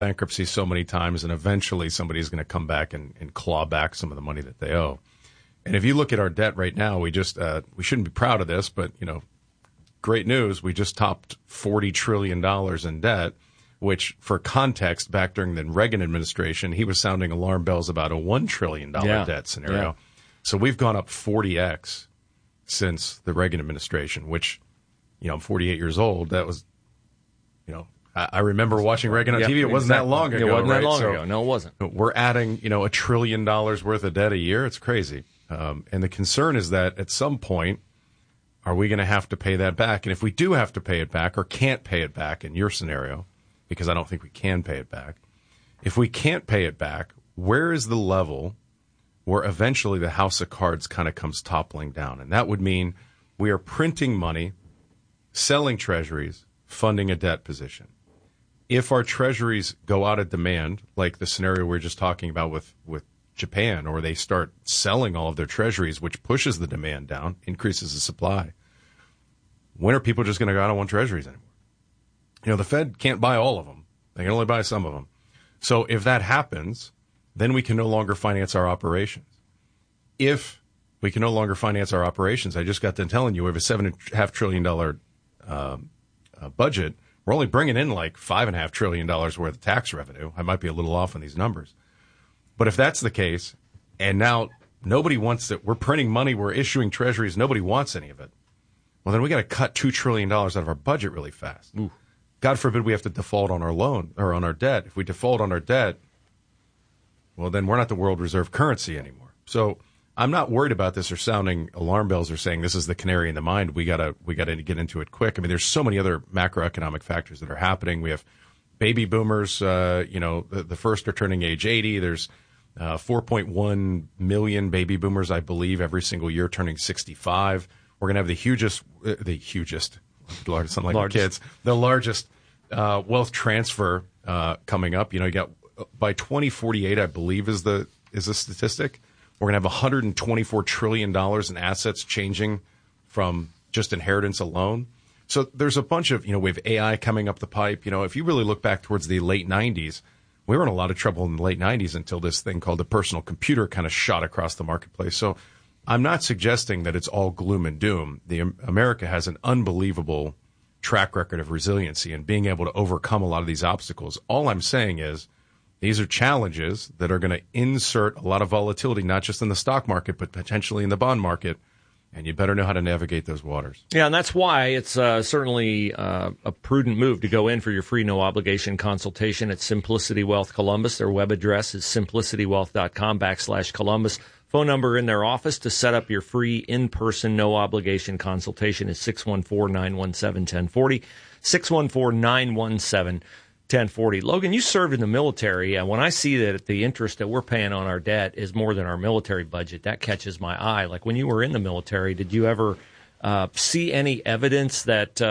bankruptcy so many times, and eventually somebody's going to come back and claw back some of the money that they owe. And if you look at our debt right now, we shouldn't be proud of this, but, great news. We just topped $40 trillion in debt, which, for context, back during the Reagan administration, he was sounding alarm bells about a $1 trillion debt scenario. Yeah. So we've gone up 40x since the Reagan administration, which, I'm 48 years old. That was, I remember watching Reagan on TV. It wasn't that long ago. It wasn't that long ago. No, it wasn't. We're adding, $1 trillion worth of debt a year. It's crazy. And the concern is that at some point, are we going to have to pay that back? And if we do have to pay it back or can't pay it back in your scenario, because I don't think we can pay it back, if we can't pay it back, where is the level where eventually the house of cards kind of comes toppling down? And that would mean we are printing money, selling treasuries, funding a debt position. If our treasuries go out of demand, like the scenario we were just talking about with Japan, or they start selling all of their treasuries, which pushes the demand down, increases the supply, when are people just going to go, I don't want treasuries anymore? The Fed can't buy all of them. They can only buy some of them. So if that happens, then we can no longer finance our operations. If we can no longer finance our operations, I just got done telling you we have a $7.5 trillion budget. We're only bringing in like $5.5 trillion worth of tax revenue. I might be a little off on these numbers. But if that's the case, and now nobody wants it, we're printing money, we're issuing treasuries, nobody wants any of it, well, then we got to cut $2 trillion out of our budget really fast. Ooh. God forbid we have to default on our loan or on our debt. If we default on our debt, well, then we're not the world reserve currency anymore. So I'm not worried about this or sounding alarm bells or saying this is the canary in the mine. We gotta get into it quick. I mean, there's so many other macroeconomic factors that are happening. We have baby boomers, the first are turning age 80. There's 4.1 million baby boomers, I believe, every single year turning 65. We're going to have the hugest, the largest wealth transfer coming up. You got by 2048, I believe is the statistic. We're going to have $124 trillion in assets changing from just inheritance alone. So there's a bunch of, we have AI coming up the pipe. If you really look back towards the late 90s, we were in a lot of trouble in the late 90s until this thing called the personal computer kind of shot across the marketplace. So I'm not suggesting that it's all gloom and doom. America has an unbelievable track record of resiliency and being able to overcome a lot of these obstacles. All I'm saying is these are challenges that are going to insert a lot of volatility, not just in the stock market, but potentially in the bond market. And you better know how to navigate those waters. Yeah, and that's why it's certainly a prudent move to go in for your free no-obligation consultation at Simplicity Wealth Columbus. Their web address is simplicitywealth.com/Columbus. Phone number in their office to set up your free in-person no-obligation consultation is 614-917-1040, 614-917-1040. Logan, you served in the military, and when I see that the interest that we're paying on our debt is more than our military budget, that catches my eye. Like, when you were in the military, did you ever see any evidence that,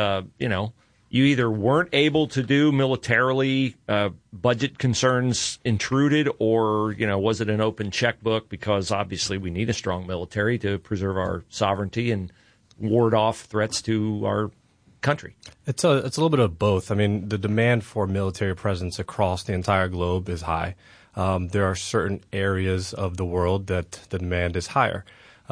you either weren't able to do militarily, budget concerns intruded, or, was it an open checkbook? Because obviously we need a strong military to preserve our sovereignty and ward off threats to our country. It's a little bit of both. I mean, the demand for military presence across the entire globe is high. There are certain areas of the world that the demand is higher.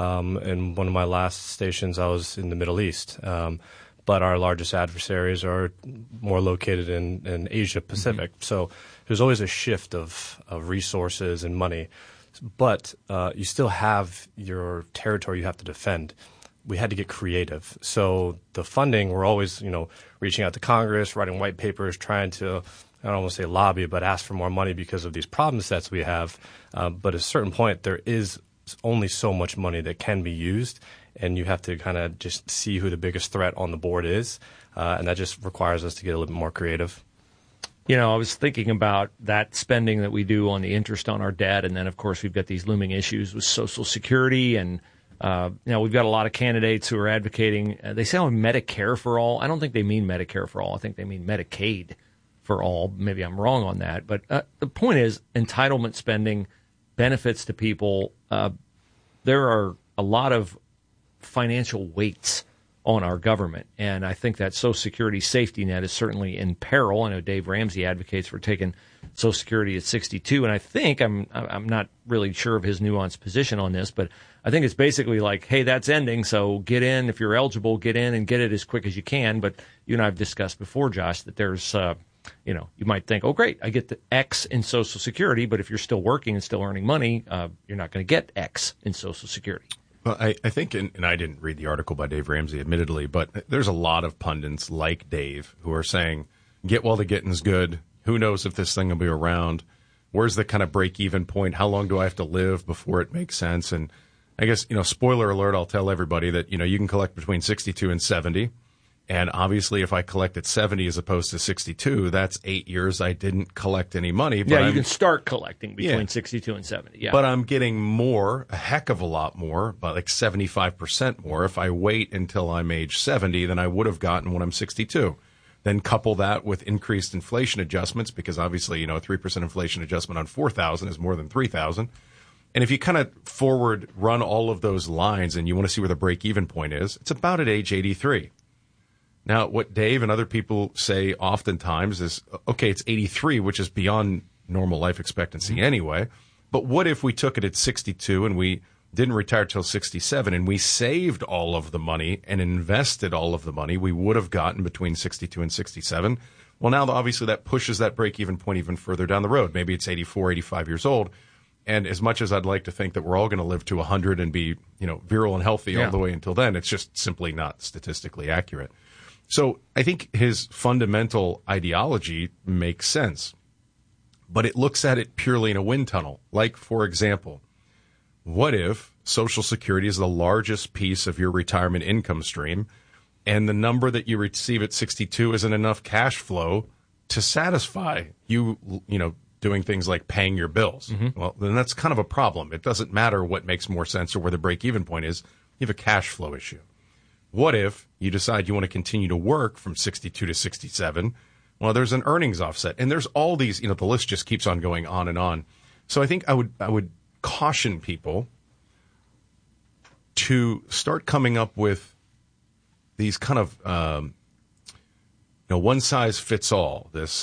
In one of my last stations, I was in the Middle East. But our largest adversaries are more located in Asia Pacific. Mm-hmm. So there's always a shift of resources and money. But you still have your territory you have to defend. We had to get creative. So the funding, we're always, reaching out to Congress, writing white papers, trying to, I don't want to say lobby, but ask for more money because of these problem sets we have. But at a certain point, there is only so much money that can be used, and you have to kind of just see who the biggest threat on the board is. And that just requires us to get a little bit more creative. I was thinking about that spending that we do on the interest on our debt, and then, of course, we've got these looming issues with Social Security, and we've got a lot of candidates who are advocating. They say Medicare for all. I don't think they mean Medicare for all. I think they mean Medicaid for all. Maybe I'm wrong on that. But the point is, entitlement spending, benefits to people. There are a lot of financial weights on our government, and I think that Social Security safety net is certainly in peril. I know Dave Ramsey advocates for taking Social Security at 62. And I think I'm not really sure of his nuanced position on this, but I think it's basically like, hey, that's ending, so get in. If you're eligible, get in and get it as quick as you can. But you and I have discussed before, Josh, that there's, you might think, oh, great, I get the X in Social Security, but if you're still working and still earning money, you're not going to get X in Social Security. Well, I think, and I didn't read the article by Dave Ramsey, admittedly, but there's a lot of pundits like Dave who are saying, get while the getting's good. Who knows if this thing will be around? Where's the kind of break-even point? How long do I have to live before it makes sense? And I guess, spoiler alert, I'll tell everybody that, you can collect between 62 and 70. And obviously, if I collect at 70 as opposed to 62, that's 8 years I didn't collect any money. But you can start collecting between 62 and 70. Yeah. But I'm getting more, a heck of a lot more, about like 75% more if I wait until I'm age 70 than I would have gotten when I'm 62. Then couple that with increased inflation adjustments, because obviously, a 3% inflation adjustment on 4,000 is more than 3,000. And if you kind of forward run all of those lines and you want to see where the break-even point is, it's about at age 83. Now, what Dave and other people say oftentimes is, okay, it's 83, which is beyond normal life expectancy anyway. But what if we took it at 62 and we didn't retire till 67 and we saved all of the money and invested all of the money we would have gotten between 62 and 67? Well, now obviously that pushes that break-even point even further down the road. Maybe it's 84, 85 years old. And as much as I'd like to think that we're all going to live to 100 and be, virile and healthy all the way until then, it's just simply not statistically accurate. So I think his fundamental ideology makes sense, but it looks at it purely in a wind tunnel. Like, for example, what if Social Security is the largest piece of your retirement income stream and the number that you receive at 62 isn't enough cash flow to satisfy you, doing things like paying your bills? Mm-hmm. Well, then that's kind of a problem. It doesn't matter what makes more sense or where the break-even point is. You have a cash flow issue. What if you decide you want to continue to work from 62 to 67? Well, there's an earnings offset. And there's all these, the list just keeps on going on and on. So I think I would caution people to start coming up with these kind of, one size fits all. This,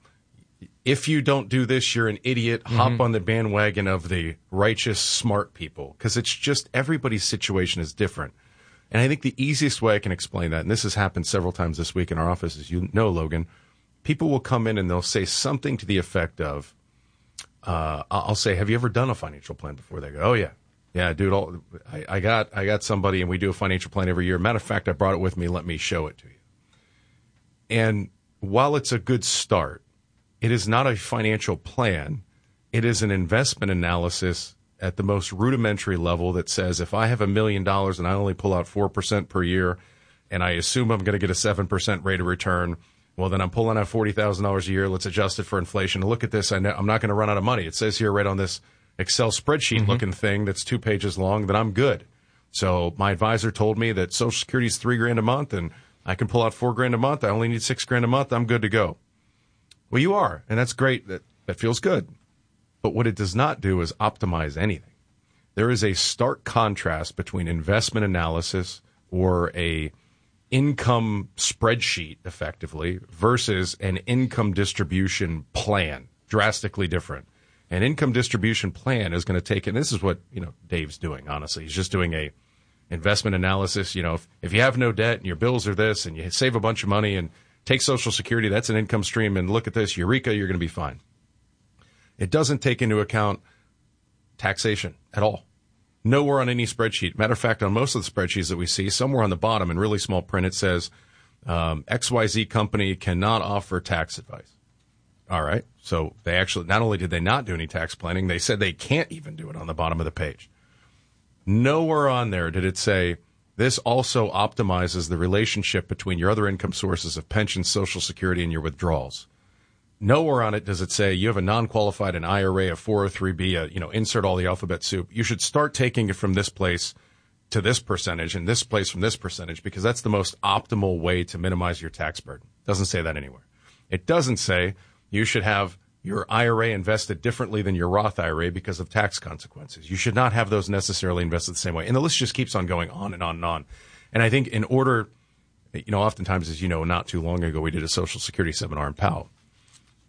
if you don't do this, you're an idiot. Mm-hmm. Hop on the bandwagon of the righteous, smart people. Because it's just everybody's situation is different. And I think the easiest way I can explain that, and this has happened several times this week in our office, as you know, Logan, people will come in and they'll say something to the effect of, I'll say, have you ever done a financial plan before? They go, oh, yeah. Yeah, dude, I got somebody and we do a financial plan every year. Matter of fact, I brought it with me. Let me show it to you. And while it's a good start, it is not a financial plan. It is an investment analysis at the most rudimentary level that says, if I have $1 million and I only pull out 4% per year and I assume I'm going to get a 7% rate of return, well, then I'm pulling out $40,000 a year. Let's adjust it for inflation. Look at this. I'm not going to run out of money. It says here right on this Excel spreadsheet looking thing that's 2 pages long that I'm good. So my advisor told me that Social Security is $3,000 a month and I can pull out $4,000 a month. I only need $6,000 a month. I'm good to go. Well, you are. And that's great. That feels good. But what it does not do is optimize anything. There is a stark contrast between investment analysis or a income spreadsheet, effectively, versus an income distribution plan. Drastically different. An income distribution plan is going to take, and this is what, Dave's doing, honestly. He's just doing a investment analysis. If you have no debt and your bills are this and you save a bunch of money and take Social Security, that's an income stream, and look at this, eureka, you're going to be fine. It doesn't take into account taxation at all. Nowhere on any spreadsheet. Matter of fact, on most of the spreadsheets that we see, somewhere on the bottom in really small print, it says XYZ company cannot offer tax advice. All right. So they actually, not only did they not do any tax planning, they said they can't even do it on the bottom of the page. Nowhere on there did it say this also optimizes the relationship between your other income sources of pension, Social Security, and your withdrawals. Nowhere on it does it say you have a non-qualified, an IRA, a 403B, insert all the alphabet soup. You should start taking it from this place to this percentage and this place from this percentage because that's the most optimal way to minimize your tax burden. It doesn't say that anywhere. It doesn't say you should have your IRA invested differently than your Roth IRA because of tax consequences. You should not have those necessarily invested the same way. And the list just keeps on going on and on and on. And I think in order, oftentimes, as you know, not too long ago, we did a Social Security seminar in Powell.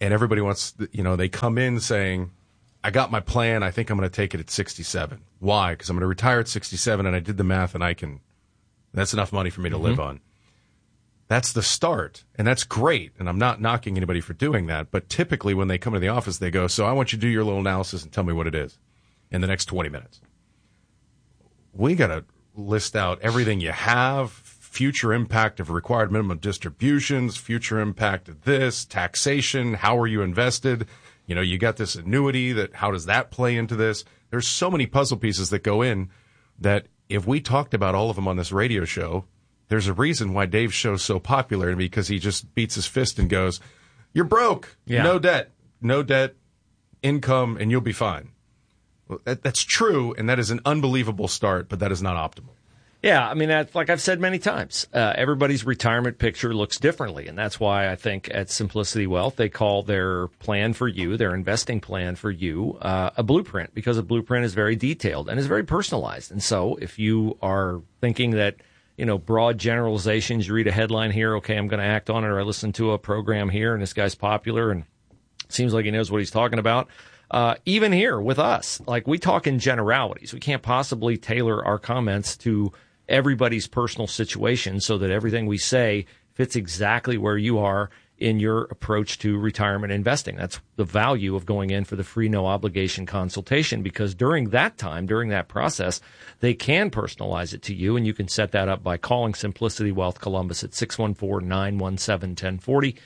and everybody wants, they come in saying, I got my plan. I think I'm going to take it at 67. Why? Because I'm going to retire at 67, and I did the math, and that's enough money for me to live on. That's the start, and that's great, and I'm not knocking anybody for doing that, but typically when they come to the office, they go, so I want you to do your little analysis and tell me what it is in the next 20 minutes. We got to list out everything you have, future impact of required minimum distributions, future impact of this, taxation, how are you invested? You got this annuity, how does that play into this? There's so many puzzle pieces that go in that if we talked about all of them on this radio show, there's a reason why Dave's show's so popular, because he just beats his fist and goes, you're broke, no debt, income, and you'll be fine. Well, that's true, and that is an unbelievable start, but that is not optimal. Yeah, I mean, like I've said many times, everybody's retirement picture looks differently, and that's why I think at Simplicity Wealth they call their plan for you, their investing plan for you, a blueprint, because a blueprint is very detailed and is very personalized. And so if you are thinking that, broad generalizations, you read a headline here, okay, I'm going to act on it, or I listen to a program here, and this guy's popular and seems like he knows what he's talking about. Even here with us, like we talk in generalities. We can't possibly tailor our comments to everybody's personal situation so that everything we say fits exactly where you are in your approach to retirement investing. That's the value of going in for the free, no obligation consultation, because during that process, they can personalize it to you, and you can set that up by calling Simplicity Wealth Columbus at 614-917-1040,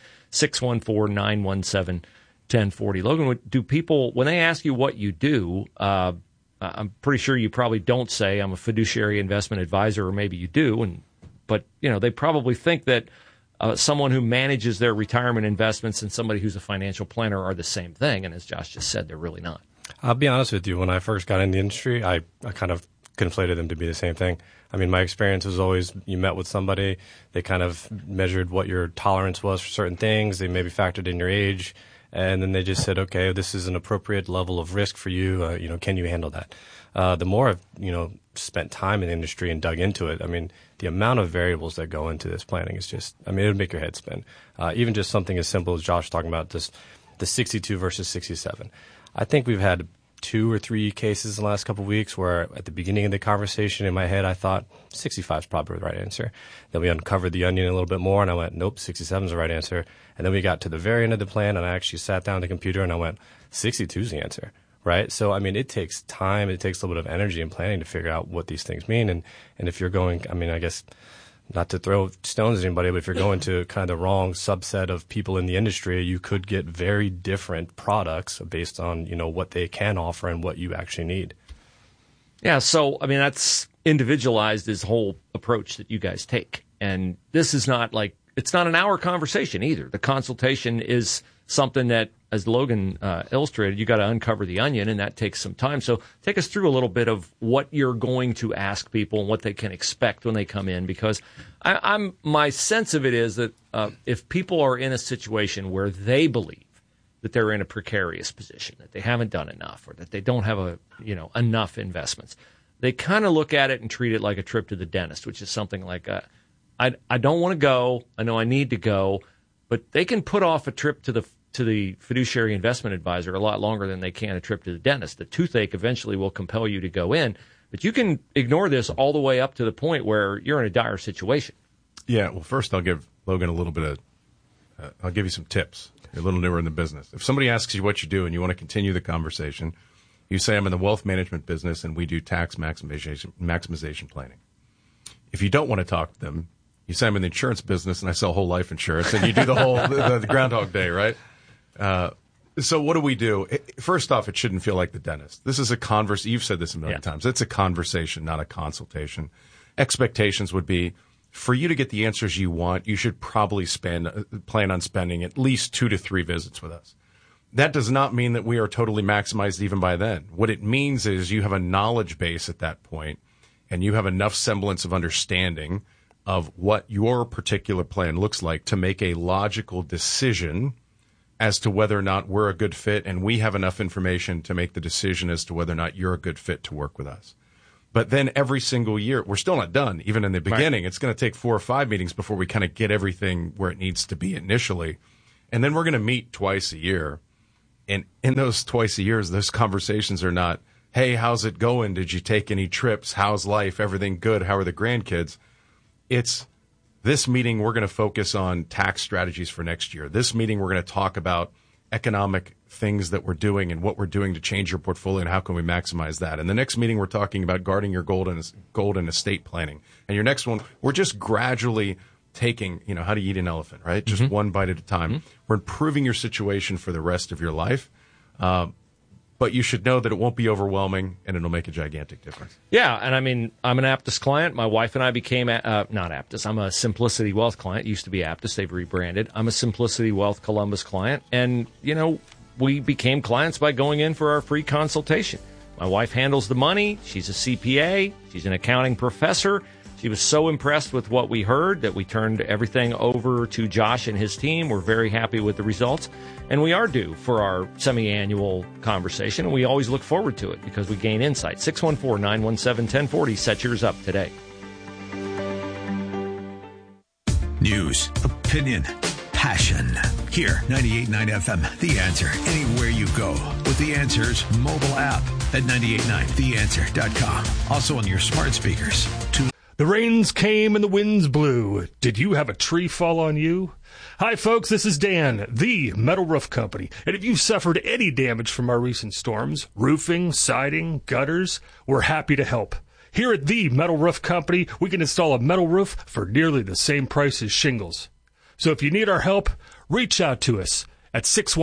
614-917-1040. Logan, do people, when they ask you what you do, I'm pretty sure you probably don't say I'm a fiduciary investment advisor, or maybe you do, but they probably think that someone who manages their retirement investments and somebody who's a financial planner are the same thing. And as Josh just said, they're really not. I'll be honest with you. When I first got in the industry, I kind of conflated them to be the same thing. I mean, my experience was always you met with somebody, they kind of measured what your tolerance was for certain things, they maybe factored in your age, and then they just said, okay, this is an appropriate level of risk for you. Can you handle that? The more I've, spent time in the industry and dug into it, I mean, the amount of variables that go into this planning is just, it would make your head spin. Even just something as simple as Josh talking about this, the 62 versus 67. I think we've had 2 or 3 cases in the last couple of weeks where at the beginning of the conversation in my head, I thought 65 is probably the right answer. Then we uncovered the onion a little bit more and I went, nope, 67 is the right answer. And then we got to the very end of the plan and I actually sat down at the computer and I went, 62 is the answer. Right. So, it takes time. It takes a little bit of energy and planning to figure out what these things mean. And if you're going, I guess not to throw stones at anybody, but if you're going to kind of the wrong subset of people in the industry, you could get very different products based on, what they can offer and what you actually need. Yeah. So, that's individualized, this whole approach that you guys take. And this is not it's not an hour conversation either. The consultation is something that, as Logan illustrated, you got to uncover the onion, and that takes some time. So take us through a little bit of what you're going to ask people and what they can expect when they come in, because my sense of it is that if people are in a situation where they believe that they're in a precarious position, that they haven't done enough, or that they don't have enough investments, they kind of look at it and treat it like a trip to the dentist, which is something like, I don't want to go, I know I need to go, but they can put off a trip to the fiduciary investment advisor a lot longer than they can a trip to the dentist. The toothache eventually will compel you to go in, but you can ignore this all the way up to the point where you're in a dire situation. Yeah, well, first I'll give Logan a little bit of, I'll give you some tips. You're a little newer in the business. If somebody asks you what you do and you want to continue the conversation, you say, I'm in the wealth management business and we do tax maximization planning. If you don't want to talk to them, you say, I'm in the insurance business and I sell whole life insurance, and you do the whole the Groundhog Day, right? So what do we do? First off, it shouldn't feel like the dentist. This is a conversation. You've said this a million times. It's a conversation, not a consultation. Expectations would be, for you to get the answers you want, you should probably plan on spending at least 2 to 3 visits with us. That does not mean that we are totally maximized even by then. What it means is you have a knowledge base at that point, and you have enough semblance of understanding of what your particular plan looks like to make a logical decision as to whether or not we're a good fit, and we have enough information to make the decision as to whether or not you're a good fit to work with us. But then every single year, we're still not done. Even in the beginning, It's going to take 4 or 5 meetings before we kind of get everything where it needs to be initially. And then we're going to meet twice a year. And in those twice a years, those conversations are not, hey, how's it going? Did you take any trips? How's life? Everything good? How are the grandkids? It's this meeting, we're going to focus on tax strategies for next year. This meeting, we're going to talk about economic things that we're doing and what we're doing to change your portfolio and how can we maximize that. And the next meeting, we're talking about guarding your gold and estate planning. And your next one, we're just gradually taking, how to eat an elephant, right? Just one bite at a time. We're improving your situation for the rest of your life. But you should know that it won't be overwhelming, and it'll make a gigantic difference. Yeah, and I mean, I'm an Aptus client. My wife and I became, not Aptus, I'm a Simplicity Wealth client. It used to be Aptus. They've rebranded. I'm a Simplicity Wealth Columbus client. And, we became clients by going in for our free consultation. My wife handles the money. She's a CPA. She's an accounting professor. She was so impressed with what we heard that we turned everything over to Josh and his team. We're very happy with the results. And we are due for our semi-annual conversation, and we always look forward to it because we gain insight. 614-917-1040. Set yours up today. News, opinion, passion. Here, 98.9 FM, The Answer. Anywhere you go with The Answer's mobile app at 989theanswer.com. Also on your smart speakers. The rains came and the winds blew. Did you have a tree fall on you? Hi, folks. This is Dan, the Metal Roof Company. And if you've suffered any damage from our recent storms, roofing, siding, gutters, we're happy to help. Here at the Metal Roof Company, we can install a metal roof for nearly the same price as shingles. So if you need our help, reach out to us at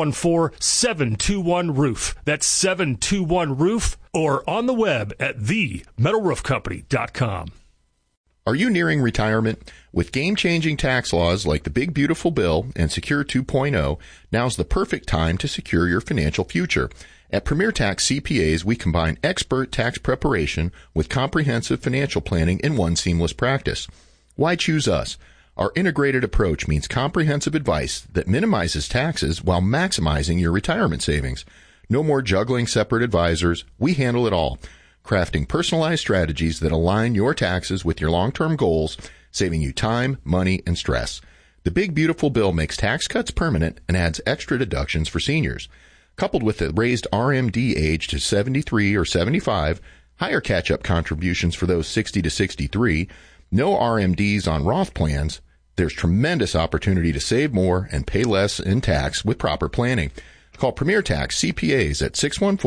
614-721-ROOF. That's 721-ROOF, or on the web at themetalroofcompany.com. Are you nearing retirement? With game-changing tax laws like the Big Beautiful Bill and Secure 2.0, now's the perfect time to secure your financial future. At Premier Tax CPAs, we combine expert tax preparation with comprehensive financial planning in one seamless practice. Why choose us? Our integrated approach means comprehensive advice that minimizes taxes while maximizing your retirement savings. No more juggling separate advisors. We handle it all, crafting personalized strategies that align your taxes with your long-term goals, saving you time, money, and stress. The Big Beautiful Bill makes tax cuts permanent and adds extra deductions for seniors. Coupled with the raised RMD age to 73 or 75, higher catch-up contributions for those 60 to 63, no RMDs on Roth plans, there's tremendous opportunity to save more and pay less in tax with proper planning. Call Premier Tax CPAs at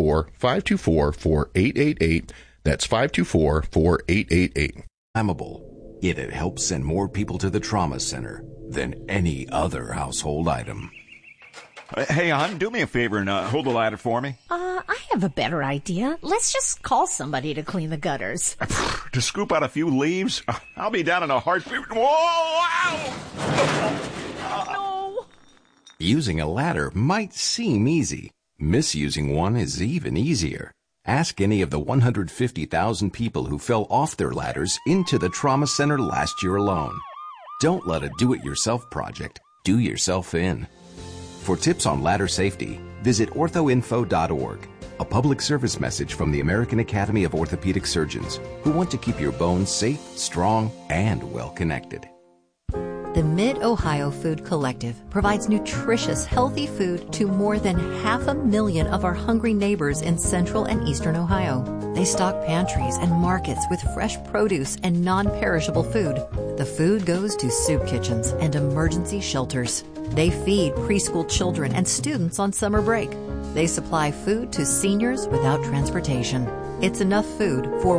614-524-4888. That's 524-4888. Flammable, yet it helps send more people to the trauma center than any other household item. Hey, hon, do me a favor and hold the ladder for me. I have a better idea. Let's just call somebody to clean the gutters. To scoop out a few leaves? I'll be down in a heartbeat. Whoa! Wow! No! Using a ladder might seem easy. Misusing one is even easier. Ask any of the 150,000 people who fell off their ladders into the trauma center last year alone. Don't let a do-it-yourself project do yourself in. For tips on ladder safety, visit orthoinfo.org, a public service message from the American Academy of Orthopedic Surgeons, who want to keep your bones safe, strong, and well-connected. The Mid-Ohio Food Collective provides nutritious, healthy food to more than 500,000 of our hungry neighbors in central and eastern Ohio. They stock pantries and markets with fresh produce and non-perishable food. The food goes to soup kitchens and emergency shelters. They feed preschool children and students on summer break. They supply food to seniors without transportation. It's enough food for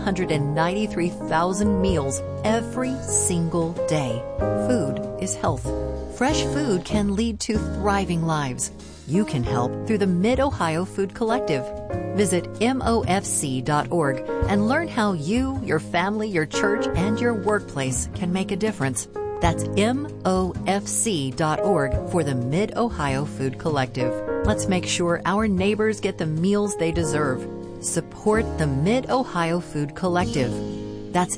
193,000 meals every single day. Food is health. Fresh food can lead to thriving lives. You can help through the Mid-Ohio Food Collective. Visit MOFC.org and learn how you, your family, your church, and your workplace can make a difference. That's MOFC.org for the Mid-Ohio Food Collective. Let's make sure our neighbors get the meals they deserve. Support the Mid-Ohio Food Collective. That's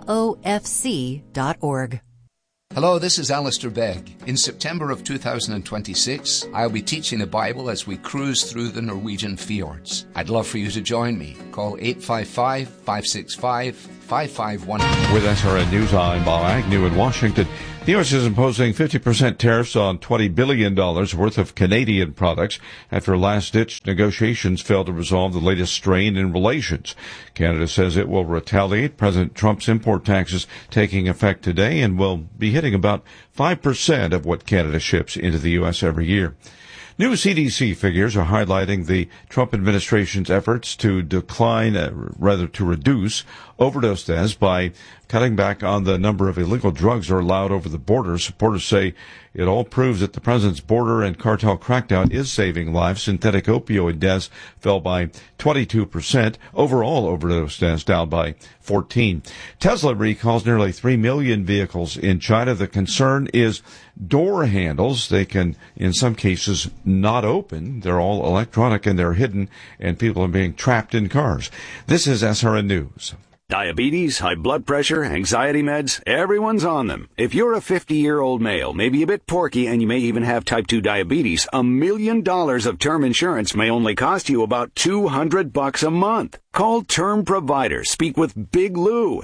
MOFC.org. Hello, this is Alistair Begg. In September of 2026, I'll be teaching the Bible as we cruise through the Norwegian fjords. I'd love for you to join me. Call 855-565-5000 800-555-100. With SRN News, I'm Bob Agnew in Washington. The U.S. is imposing 50% tariffs on $20 billion worth of Canadian products after last-ditch negotiations failed to resolve the latest strain in relations. Canada says it will retaliate. President Trump's import taxes taking effect today and will be hitting about 5% of what Canada ships into the U.S. every year. New CDC figures are highlighting the Trump administration's efforts to to reduce overdose deaths by cutting back on the number of illegal drugs that are allowed over the border. Supporters say it all proves that the president's border and cartel crackdown is saving lives. Synthetic opioid deaths fell by 22%. Overall overdose deaths down by 14%. Tesla recalls nearly 3 million vehicles in China. The concern is door handles. They can, in some cases, not open. They're all electronic and they're hidden, and people are being trapped in cars. This is SRN News. Diabetes, high blood pressure, anxiety meds, everyone's on them. If you're a 50-year-old male, maybe a bit porky, and you may even have type 2 diabetes, $1 million of term insurance may only cost you about $200 a month. Call Term Provider. Speak with Big Lou at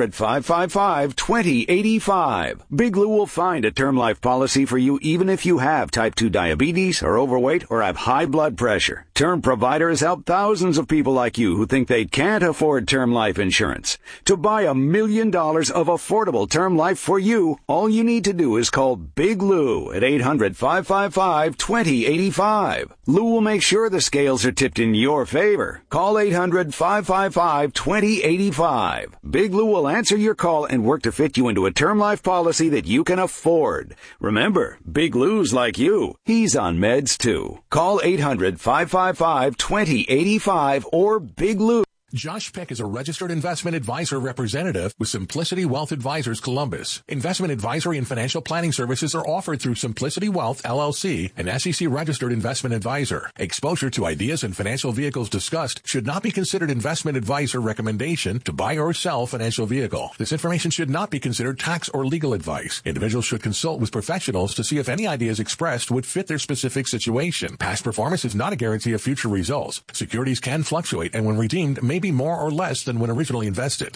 800-555-2085. Big Lou will find a term life policy for you even if you have type 2 diabetes, are overweight, or have high blood pressure. Term Provider has helped thousands of people like you who think they can't afford term life insurance. To buy $1 million of affordable term life for you, all you need to do is call Big Lou at 800-555-2085. Lou will make sure the scales are tipped in your favor. Call 800-555-2085. Big Lou will answer your call and work to fit you into a term life policy that you can afford. Remember, Big Lou's like you. He's on meds too. Call 800-555-2085 or Big Lou. Josh Peck is a registered investment advisor representative with Simplicity Wealth Advisors Columbus. Investment advisory and financial planning services are offered through Simplicity Wealth, LLC, an SEC-registered investment advisor. Exposure to ideas and financial vehicles discussed should not be considered investment advice or recommendation to buy or sell financial vehicle. This information should not be considered tax or legal advice. Individuals should consult with professionals to see if any ideas expressed would fit their specific situation. Past performance is not a guarantee of future results. Securities can fluctuate and when redeemed may be more or less than when originally invested.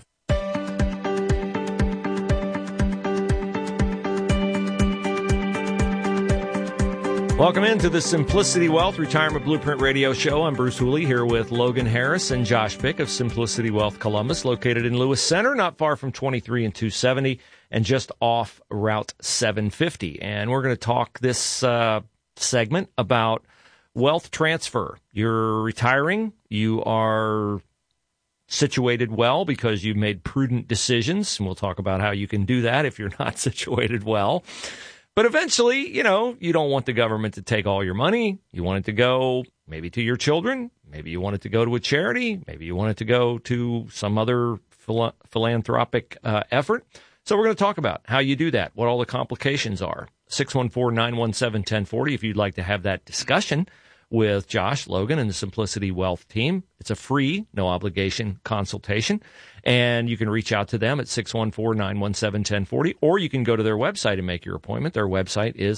Welcome into the Simplicity Wealth Retirement Blueprint Radio Show. I'm Bruce Hooley here with Logan Harris and Josh Pick of Simplicity Wealth Columbus, located in Lewis Center, not far from 23 and 270 and just off Route 750. And we're going to talk this segment about wealth transfer. You're retiring. You are situated well because you've made prudent decisions, and we'll talk about how you can do that if you're not situated well. But eventually, you don't want the government to take all your money. You want it to go maybe to your children. Maybe you want it to go to a charity. Maybe you want it to go to some other philanthropic effort. So we're going to talk about how you do that, what all the complications are. 614-917-1040 if you'd like to have that discussion with Josh, Logan, and the Simplicity Wealth team. It's a free, no obligation consultation, and you can reach out to them at 614-917-1040, or you can go to their website and make your appointment. Their website is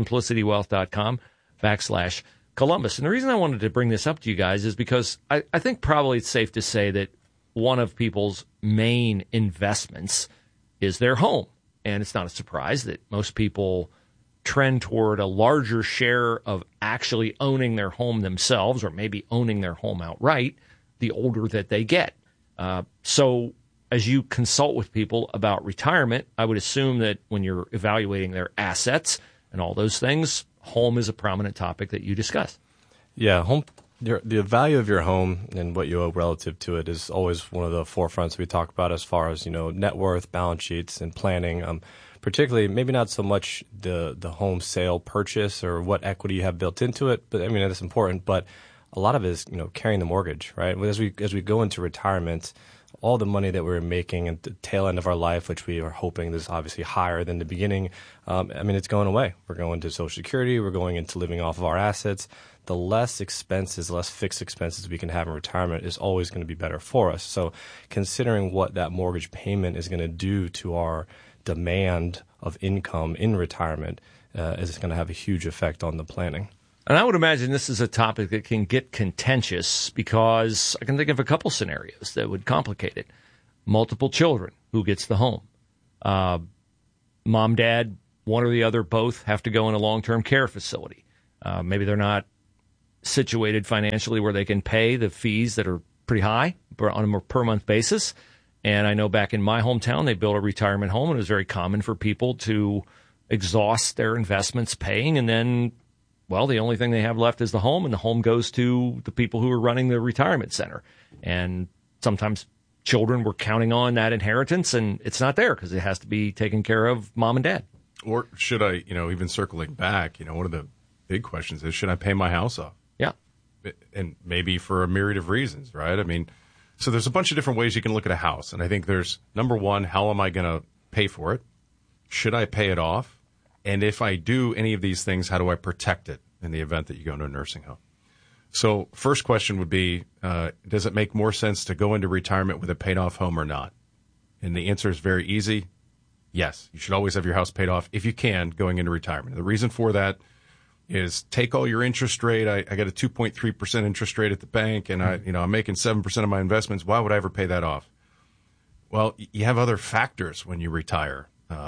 simplicitywealth.com/Columbus. And the reason I wanted to bring this up to you guys is because I think probably it's safe to say that one of people's main investments is their home. And it's not a surprise that most people trend toward a larger share of actually owning their home themselves, or maybe owning their home outright, the older that they get. So as you consult with people about retirement, I would assume that when you're evaluating their assets and all those things, home is a prominent topic that you discuss. Yeah, the value of your home and what you owe relative to it is always one of the forefronts we talk about as far as, net worth, balance sheets, and planning. Particularly, maybe not so much the home sale purchase or what equity you have built into it, but that's important. But a lot of it is, carrying the mortgage, right? As we go into retirement, all the money that we're making at the tail end of our life, which we are hoping is obviously higher than the beginning, it's going away. We're going to Social Security. We're going into living off of our assets. The less fixed expenses we can have in retirement is always going to be better for us. So considering what that mortgage payment is going to do to our demand of income in retirement is going to have a huge effect on the planning. And I would imagine this is a topic that can get contentious because I can think of a couple scenarios that would complicate it. multiple children, who gets the home? Mom, dad, one or the other, both have to go in a long-term care facility. Maybe they're not situated financially where they can pay the fees that are pretty high on a per-month basis. And I know back in my hometown, they built a retirement home, and it was very common for people to exhaust their investments paying, and then, well, the only thing they have left is the home, and the home goes to the people who are running the retirement center. And sometimes children were counting on that inheritance, and it's not there because it has to be taken care of mom and dad. Or should I, even circling back, one of the big questions is, should I pay my house off? Yeah. And maybe for a myriad of reasons, right? I mean, so there's a bunch of different ways you can look at a house. And I think there's, number one, how am I going to pay for it? Should I pay it off? And if I do any of these things, how do I protect it in the event that you go into a nursing home? So first question would be, does it make more sense to go into retirement with a paid off home or not? And the answer is very easy. Yes, you should always have your house paid off if you can going into retirement. The reason for that is take all your interest rate. I got a 2.3% interest rate at the bank, and I'm making 7% of my investments. Why would I ever pay that off? Well, you have other factors when you retire.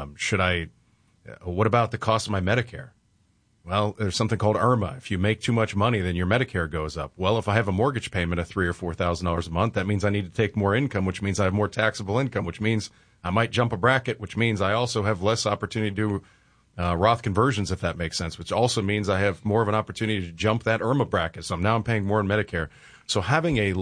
What about the cost of my Medicare? Well, there's something called IRMA. If you make too much money, then your Medicare goes up. Well, if I have a mortgage payment of $3,000 or $4,000 a month, that means I need to take more income, which means I have more taxable income, which means I might jump a bracket, which means I also have less opportunity to do Roth conversions, if that makes sense, which also means I have more of an opportunity to jump that IRMA bracket. So I'm paying more in Medicare. So having a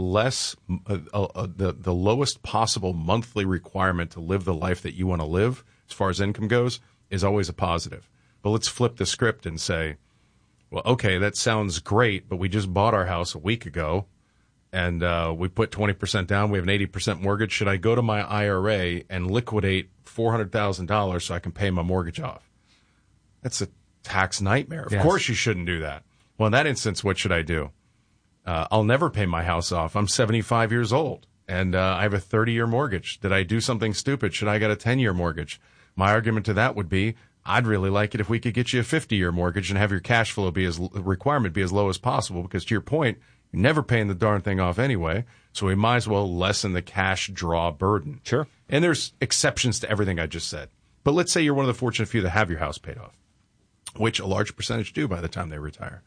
the lowest possible monthly requirement to live the life that you want to live, as far as income goes, is always a positive. But let's flip the script and say, well, okay, that sounds great, but we just bought our house a week ago, and we put 20% down. We have an 80% mortgage. Should I go to my IRA and liquidate $400,000 so I can pay my mortgage off? That's a tax nightmare. Of course you shouldn't do that. Well, in that instance, what should I do? I'll never pay my house off. I'm 75 years old, and I have a 30-year mortgage. Did I do something stupid? Should I get a 10-year mortgage? My argument to that would be, I'd really like it if we could get you a 50-year mortgage and have your cash flow requirement be as low as possible, because to your point, you're never paying the darn thing off anyway, so we might as well lessen the cash draw burden. Sure. And there's exceptions to everything I just said. But let's say you're one of the fortunate few that have your house paid off, which a large percentage do by the time they retire.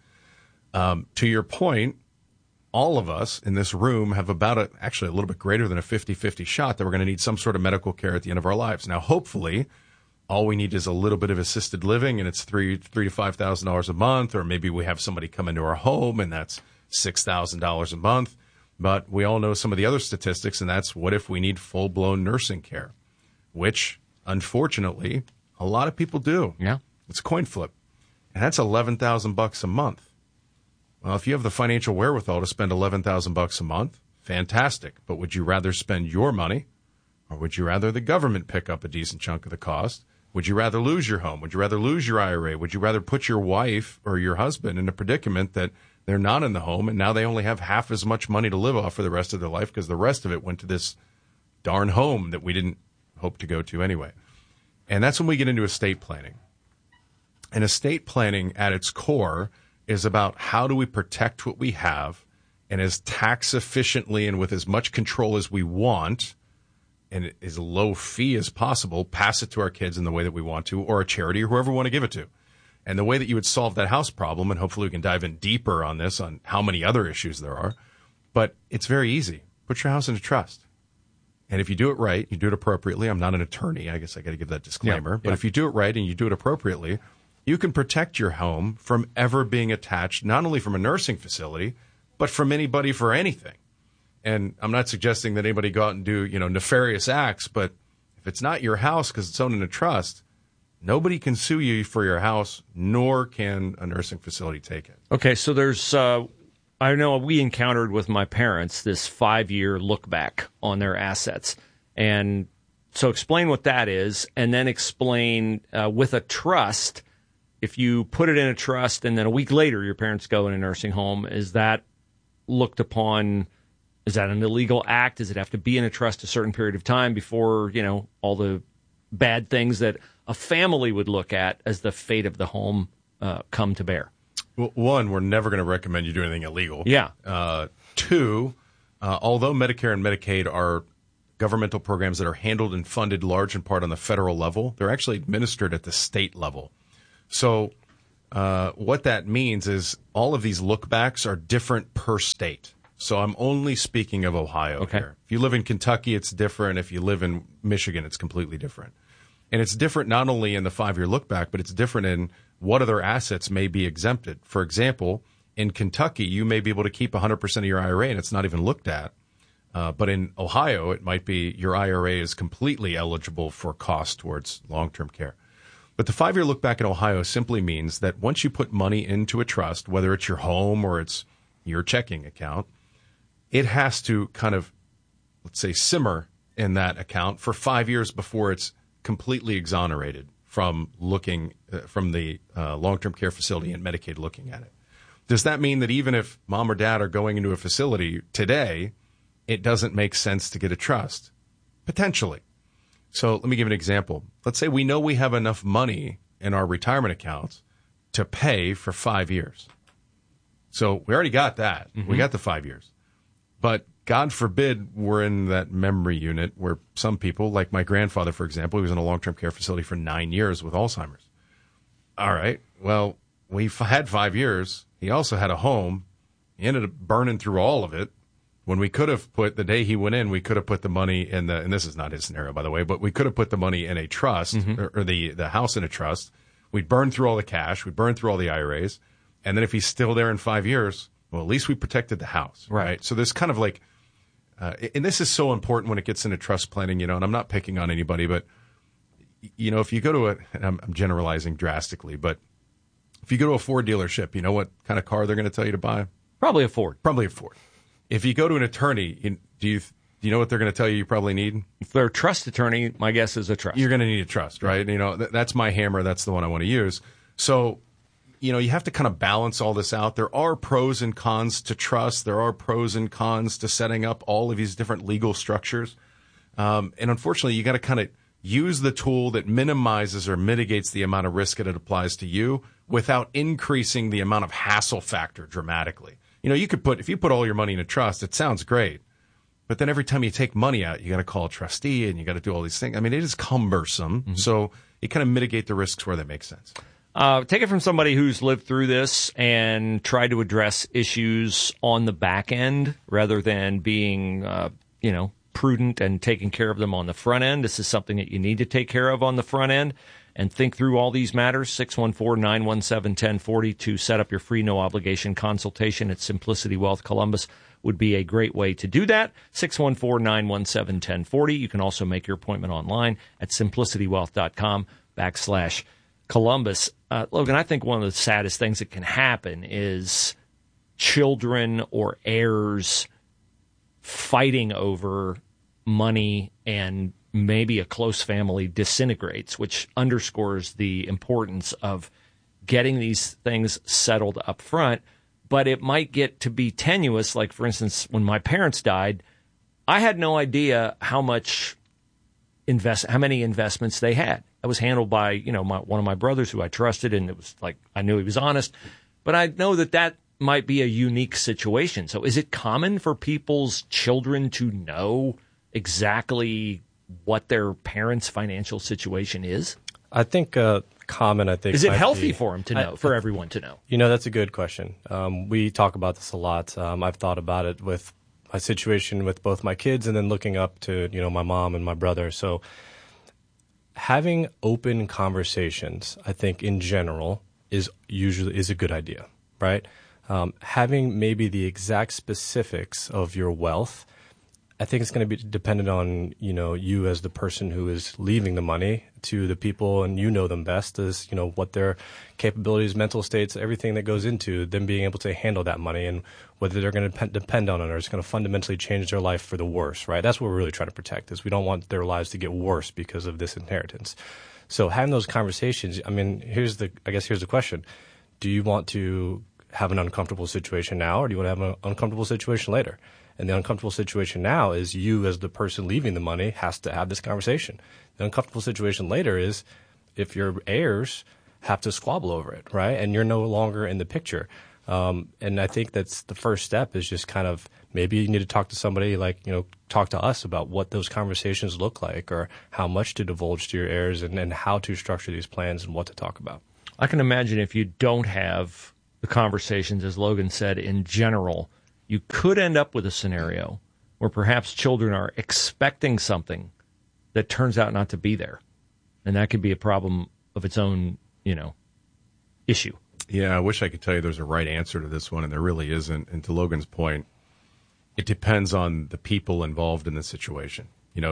To your point, all of us in this room have about actually a little bit greater than a 50-50 shot that we're going to need some sort of medical care at the end of our lives. Now, hopefully, all we need is a little bit of assisted living, and it's $3,000 to $5,000 a month, or maybe we have somebody come into our home, and that's $6,000 a month. But we all know some of the other statistics, and that's what if we need full-blown nursing care, which, unfortunately, a lot of people do. Yeah. It's a coin flip, and that's $11,000 a month. Well, if you have the financial wherewithal to spend $11,000 a month, fantastic. But would you rather spend your money, or would you rather the government pick up a decent chunk of the cost? Would you rather lose your home? Would you rather lose your IRA? Would you rather put your wife or your husband in a predicament that they're not in the home and now they only have half as much money to live off for the rest of their life because the rest of it went to this darn home that we didn't hope to go to anyway? And that's when we get into estate planning. And estate planning at its core is about how do we protect what we have and as tax efficiently and with as much control as we want and as low fee as possible, pass it to our kids in the way that we want to, or a charity or whoever we want to give it to. And the way that you would solve that house problem, and hopefully we can dive in deeper on this, on how many other issues there are, but it's very easy. Put your house into trust. And if you do it right, you do it appropriately. I'm not an attorney. I guess I got to give that disclaimer. But if you do it right and you do it appropriately, you can protect your home from ever being attached, not only from a nursing facility, but from anybody for anything. And I'm not suggesting that anybody go out and do, nefarious acts, but if it's not your house because it's owned in a trust, nobody can sue you for your house, nor can a nursing facility take it. Okay, so there's, I know we encountered with my parents this 5-year look back on their assets. And so explain what that is, and then explain with a trust, if you put it in a trust and then a week later your parents go in a nursing home, is that looked upon... Is that an illegal act? Does it have to be in a trust a certain period of time before, all the bad things that a family would look at as the fate of the home come to bear? Well, one, we're never going to recommend you do anything illegal. Yeah. Two, although Medicare and Medicaid are governmental programs that are handled and funded large in part on the federal level. They're actually administered at the state level. So what that means is all of these lookbacks are different per state. So I'm only speaking of Ohio here. If you live in Kentucky, it's different. If you live in Michigan, it's completely different. And it's different not only in the 5-year look back, but it's different in what other assets may be exempted. For example, in Kentucky, you may be able to keep 100% of your IRA and it's not even looked at. But in Ohio, it might be your IRA is completely eligible for cost towards long-term care. But the 5-year look back in Ohio simply means that once you put money into a trust, whether it's your home or it's your checking account, it has to kind of, let's say, simmer in that account for 5 years before it's completely exonerated from looking from the long-term care facility and Medicaid looking at it. Does that mean that even if mom or dad are going into a facility today, it doesn't make sense to get a trust? Potentially. So let me give an example. Let's say we know we have enough money in our retirement accounts to pay for 5 years. So we already got that. Mm-hmm. We got the 5 years. But God forbid we're in that memory unit where some people, like my grandfather, for example, he was in a long-term care facility for 9 years with Alzheimer's. All right. Well, we had 5 years. He also had a home. He ended up burning through all of it. When we could have put, the day he went in, we could have put the money in and this is not his scenario, by the way, but we could have put the money in a trust, or the house in a trust. We'd burn through all the cash. We'd burn through all the IRAs. And then if he's still there in 5 years, well, at least we protected the house, right? So there's kind of like, and this is so important when it gets into trust planning, and I'm not picking on anybody, but, if you go to and I'm generalizing drastically, but if you go to a Ford dealership, you know what kind of car they're going to tell you to buy? Probably a Ford. Probably a Ford. If you go to an attorney, do you know what they're going to tell you probably need? If they're a trust attorney, my guess is a trust. You're going to need a trust, right? That's my hammer. That's the one I want to use. So, you have to kind of balance all this out. There are pros and cons to trust. There are pros and cons to setting up all of these different legal structures. And unfortunately, you got to kind of use the tool that minimizes or mitigates the amount of risk that it applies to you without increasing the amount of hassle factor dramatically. If you put all your money in a trust, it sounds great. But then every time you take money out, you got to call a trustee and you got to do all these things. I mean, it is cumbersome. Mm-hmm. So you kind of mitigate the risks where they make sense. Take it from somebody who's lived through this and tried to address issues on the back end rather than being, prudent and taking care of them on the front end. This is something that you need to take care of on the front end and think through all these matters. 614-917-1040 to set up your free no-obligation consultation at Simplicity Wealth Columbus would be a great way to do that. 614-917-1040. You can also make your appointment online at simplicitywealth.com/Columbus. Logan, I think one of the saddest things that can happen is children or heirs fighting over money and maybe a close family disintegrates, which underscores the importance of getting these things settled up front. But it might get to be tenuous. Like, for instance, when my parents died, I had no idea how many investments they had. That was handled by, one of my brothers who I trusted, and it was like I knew he was honest. But I know that might be a unique situation. So is it common for people's children to know exactly what their parents' financial situation is? I think common. Is it healthy for them to know? For everyone to know? That's a good question. We talk about this a lot. I've thought about it with my situation with both my kids, and then looking up to my mom and my brother. So having open conversations, I think in general, is a good idea, right? Having maybe the exact specifics of your wealth, I think it's going to be dependent on, you as the person who is leaving the money to the people, and them best as, what their capabilities, mental states, everything that goes into them being able to handle that money, and whether they're going to depend on it or it's going to fundamentally change their life for the worse, right? That's what we're really trying to protect, is we don't want their lives to get worse because of this inheritance. So having those conversations, here's the question. Do you want to have an uncomfortable situation now, or do you want to have an uncomfortable situation later? And the uncomfortable situation now is you, as the person leaving the money, has to have this conversation. The uncomfortable situation later is if your heirs have to squabble over it, right? And you're no longer in the picture. And I think that's the first step is just kind of maybe you need to talk to somebody talk to us about what those conversations look like or how much to divulge to your heirs and how to structure these plans and what to talk about. I can imagine if you don't have the conversations, as Logan said, in general, you could end up with a scenario where perhaps children are expecting something that turns out not to be there. And that could be a problem of its own, issue. Yeah, I wish I could tell you there's a right answer to this one, and there really isn't. And to Logan's point, it depends on the people involved in the situation.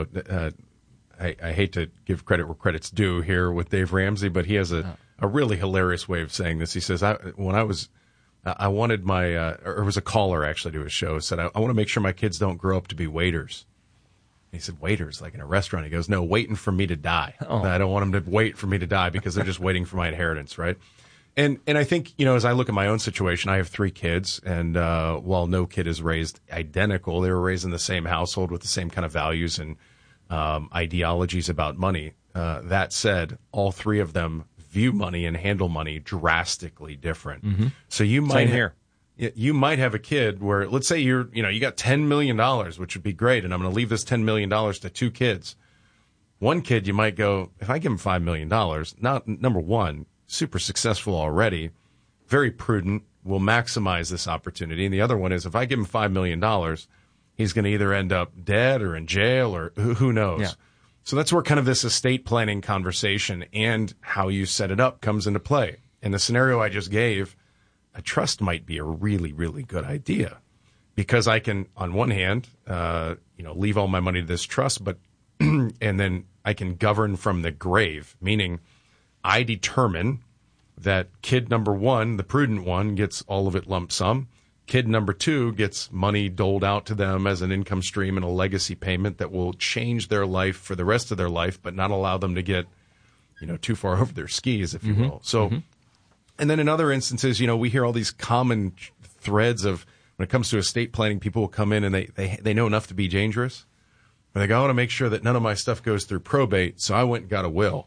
I hate to give credit where credit's due here with Dave Ramsey, but he has a really hilarious way of saying this. He says, it was a caller actually to his show, said, I want to make sure my kids don't grow up to be waiters. And he said, waiters, like in a restaurant? He goes, no, waiting for me to die. Oh. I don't want them to wait for me to die because they're just waiting for my inheritance, right? And I think, as I look at my own situation, I have 3 kids, and while no kid is raised identical, they were raised in the same household with the same kind of values and ideologies about money. That said, all 3 of them view money and handle money drastically different. Mm-hmm. So you might have a kid where, let's say you got $10 million, which would be great, and I'm going to leave this $10 million to 2 kids. One kid, you might go, if I give him $5 million, now, number one, super successful already, very prudent, will maximize this opportunity. And the other one is, if I give him $5 million, he's going to either end up dead or in jail or who knows. Yeah. So that's where kind of this estate planning conversation and how you set it up comes into play. In the scenario I just gave, a trust might be a really, really good idea because I can, on one hand, leave all my money to this trust, but and then I can govern from the grave, meaning I determine that kid number 1, the prudent one, gets all of it lump sum. Kid number 2 gets money doled out to them as an income stream and a legacy payment that will change their life for the rest of their life, but not allow them to get, too far over their skis, if you will. So, and then in other instances, we hear all these common threads of when it comes to estate planning, people will come in and they know enough to be dangerous. Or they go, I want to make sure that none of my stuff goes through probate, so I went and got a will.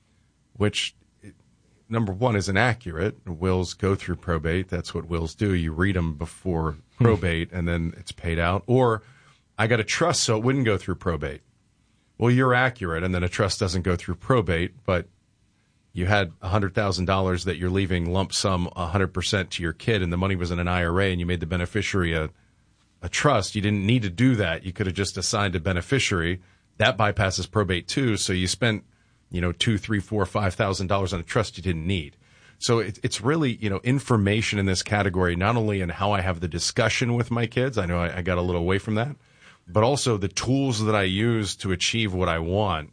Which, number one, is inaccurate. Wills go through probate. That's what wills do. You read them before probate, and then it's paid out. Or, I got a trust so it wouldn't go through probate. Well, you're accurate, and then a trust doesn't go through probate, but you had $100,000 that you're leaving lump sum 100% to your kid, and the money was in an IRA, and you made the beneficiary a trust. You didn't need to do that. You could have just assigned a beneficiary. That bypasses probate, too, so you spent $2,000, $3,000, $4,000, $5,000 on a trust you didn't need. So it's really, information in this category, not only in how I have the discussion with my kids. I know I got a little away from that, but also the tools that I use to achieve what I want.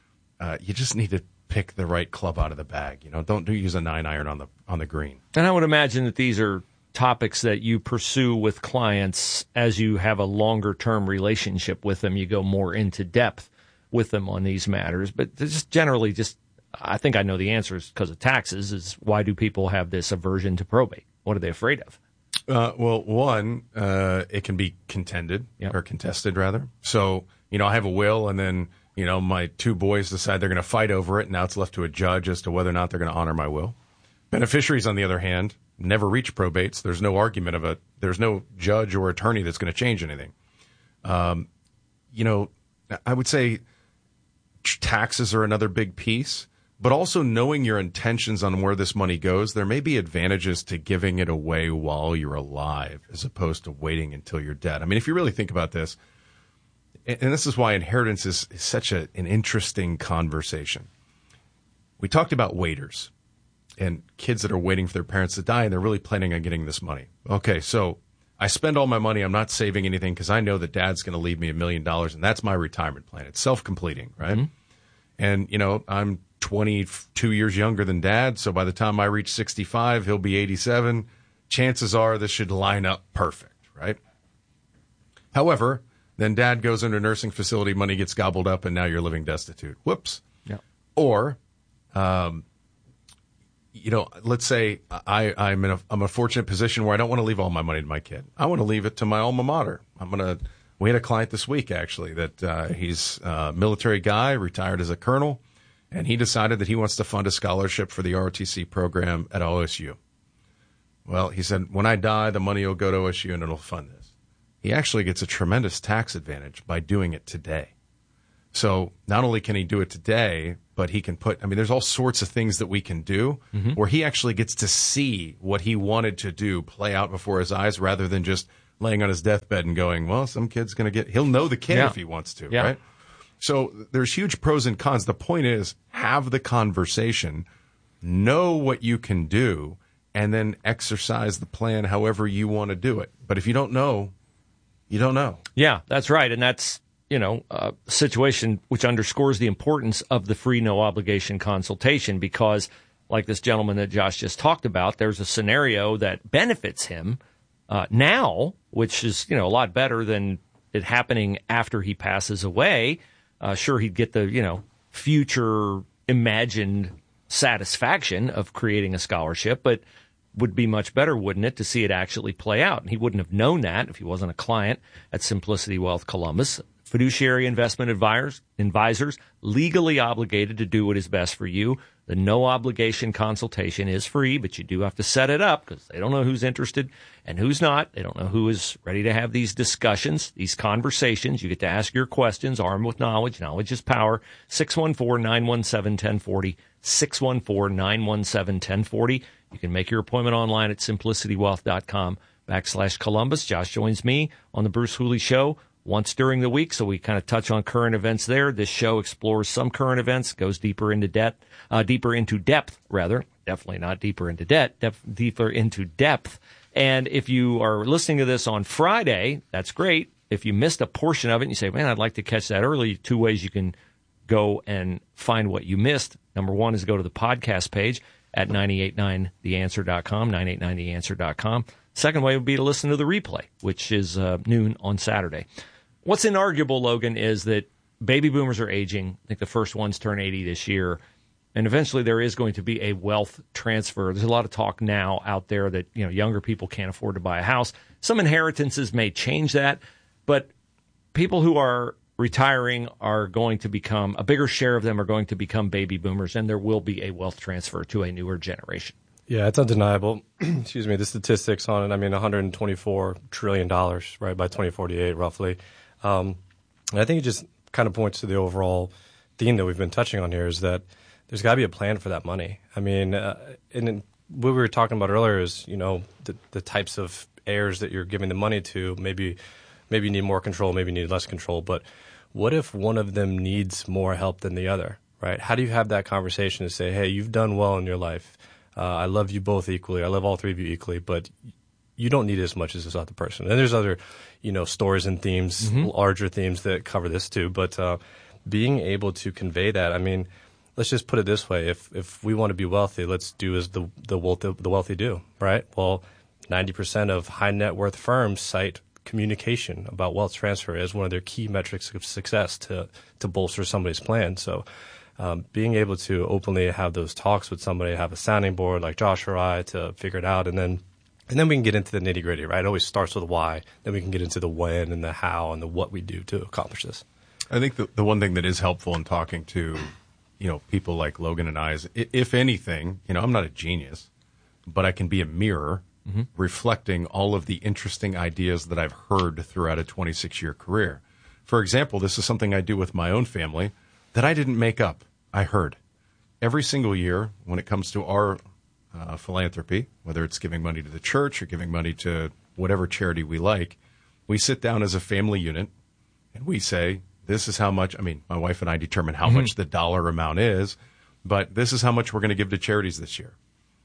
You just need to pick the right club out of the bag. Don't use a 9-iron on the green. And I would imagine that these are topics that you pursue with clients as you have a longer term relationship with them. You go more into depth with them on these matters, but generally, I think I know the answer is because of taxes. Is why do people have this aversion to probate? What are they afraid of? Well, one, it can be contended or contested rather. So, I have a will, and then my 2 boys decide they're going to fight over it. And now it's left to a judge as to whether or not they're going to honor my will. Beneficiaries, on the other hand, never reach probates. There's no argument of it. There's no judge or attorney that's going to change anything. I would say taxes are another big piece, but also knowing your intentions on where this money goes. There may be advantages to giving it away while you're alive as opposed to waiting until you're dead. I mean, if you really think about this, and this is why inheritance is such an interesting conversation. We talked about waiters and kids that are waiting for their parents to die, and they're really planning on getting this money. Okay, so I spend all my money. I'm not saving anything because I know that dad's going to leave me $1 million, and that's my retirement plan. It's self-completing, right? Mm-hmm. And, I'm 22 years younger than dad, so by the time I reach 65, he'll be 87. Chances are this should line up perfect, right? However, then dad goes into a nursing facility, money gets gobbled up, and now you're living destitute. Whoops. Yeah. Or, let's say I'm in a fortunate position where I don't want to leave all my money to my kid. I want to leave it to my alma mater. We had a client this week, actually, that he's a military guy, retired as a colonel, and he decided that he wants to fund a scholarship for the ROTC program at OSU. Well, he said, when I die, the money will go to OSU and it'll fund this. He actually gets a tremendous tax advantage by doing it today. So not only can he do it today, but he can there's all sorts of things that we can do where he actually gets to see what he wanted to do play out before his eyes rather than just laying on his deathbed and going, well, some kid's going to he'll know the kid if he wants to, right? So there's huge pros and cons. The point is, have the conversation, know what you can do, and then exercise the plan however you want to do it. But if you don't know, you don't know. Yeah, that's right. And that's, a situation which underscores the importance of the free, no obligation consultation, because like this gentleman that Josh just talked about, there's a scenario that benefits him now, which is, a lot better than it happening after he passes away. Sure, he'd get the, future imagined satisfaction of creating a scholarship, but would be much better, wouldn't it, to see it actually play out? And he wouldn't have known that if he wasn't a client at Simplicity Wealth Columbus. Fiduciary investment advisors, legally obligated to do what is best for you. The no obligation consultation is free, but you do have to set it up because they don't know who's interested and who's not. They don't know who is ready to have these discussions, these conversations. You get to ask your questions, armed with knowledge. Knowledge is power. 614-917-1040, 614-917-1040. You can make your appointment online at simplicitywealth.com/Columbus. Josh joins me on the Bruce Hooley Show once during the week, so we kind of touch on current events there. This show explores some current events, goes deeper into depth, definitely not deeper into deeper into depth. And if you are listening to this on Friday, that's great. If you missed a portion of it and you say, man, I'd like to catch that early, two ways you can go and find what you missed. Number one is go to the podcast page at 989theanswer.com, 989theanswer.com. Second way would be to listen to the replay, which is noon on Saturday. What's inarguable, Logan, is that baby boomers are aging. I think the first ones turn 80 this year. And eventually there is going to be a wealth transfer. There's a lot of talk now out there that, younger people can't afford to buy a house. Some inheritances may change that, but people who are retiring are going to become, a bigger share of them are going to become baby boomers, and there will be a wealth transfer to a newer generation. Yeah, it's undeniable. Excuse me, the statistics on it, $124 trillion, right, by 2048, roughly. And I think it just kind of points to the overall theme that we've been touching on here, is that there's got to be a plan for that money. And what we were talking about earlier is, the types of heirs that you're giving the money to. Maybe you need more control, maybe you need less control. But what if one of them needs more help than the other, right? How do you have that conversation to say, hey, you've done well in your life. I love you both equally. I love all three of you equally, but you don't need as much as this other person. And there's other, stories and themes, larger themes that cover this too. But being able to convey that, let's just put it this way. If we want to be wealthy, let's do as the wealthy do, right? Well, 90% of high net worth firms cite communication about wealth transfer as one of their key metrics of success to bolster somebody's plan. So being able to openly have those talks with somebody, have a sounding board like Josh or I to figure it out, and then we can get into the nitty gritty, right? It always starts with why. Then we can get into the when and the how and the what we do to accomplish this. I think the one thing that is helpful in talking to, people like Logan and I is, if anything, I'm not a genius, but I can be a mirror reflecting all of the interesting ideas that I've heard throughout a 26-year career. For example, this is something I do with my own family that I didn't make up. I heard every single year when it comes to our philanthropy, whether it's giving money to the church or giving money to whatever charity we like, we sit down as a family unit and we say, this is how much, my wife and I determine how much the dollar amount is, but this is how much we're going to give to charities this year.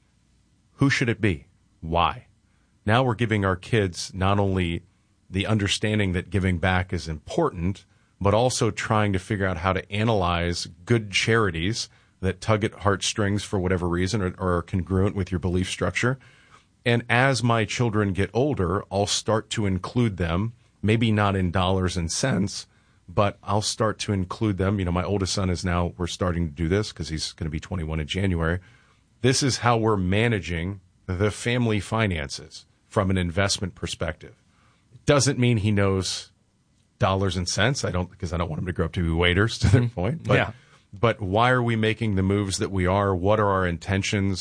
Who should it be? Why? Now we're giving our kids not only the understanding that giving back is important, but also trying to figure out how to analyze good charities that tug at heartstrings for whatever reason or are congruent with your belief structure. And as my children get older, I'll start to include them, maybe not in dollars and cents, but I'll start to include them. My oldest son we're starting to do this because he's going to be 21 in January. This is how we're managing the family finances from an investment perspective. It doesn't mean he knows dollars and cents. Because I don't want him to grow up to be waiters, to their point. But why are we making the moves that we are? What are our intentions?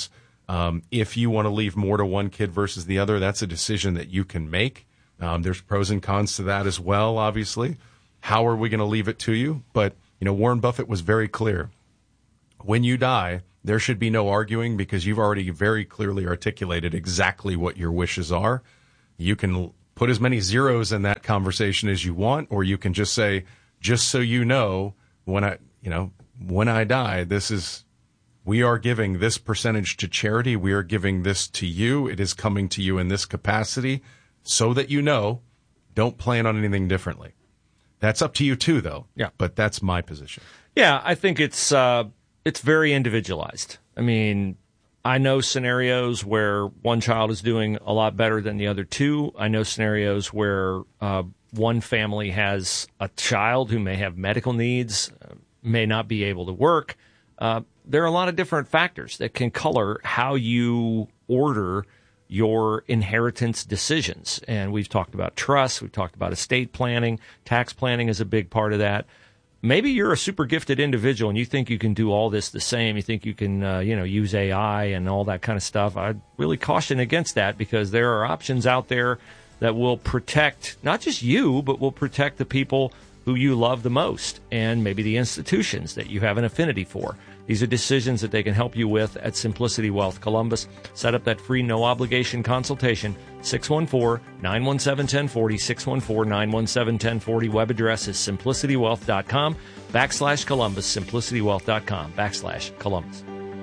If you want to leave more to one kid versus the other, that's a decision that you can make. There's pros and cons to that as well, obviously. How are we going to leave it to you? But, Warren Buffett was very clear. When you die, there should be no arguing because you've already very clearly articulated exactly what your wishes are. You can put as many zeros in that conversation as you want, or you can just say, just so you know, when I die, we are giving this percentage to charity. We are giving this to you. It is coming to you in this capacity so that don't plan on anything differently. That's up to you too, though. Yeah. But that's my position. Yeah, I think it's very individualized. I mean, I know scenarios where one child is doing a lot better than the other two. I know scenarios where one family has a child who may have medical needs, may not be able to work. There are a lot of different factors that can color how you order your inheritance decisions. And we've talked about trusts, we've talked about estate planning, tax planning is a big part of that. Maybe you're a super gifted individual and you think you can do all this the same. You think you can, use AI and all that kind of stuff. I'd really caution against that because there are options out there that will protect not just you, but will protect the people who you love the most and maybe the institutions that you have an affinity for. These are decisions that they can help you with at Simplicity Wealth Columbus. Set up that free no-obligation consultation, 614-917-1040, 614-917-1040. Web address is simplicitywealth.com/Columbus, simplicitywealth.com/Columbus.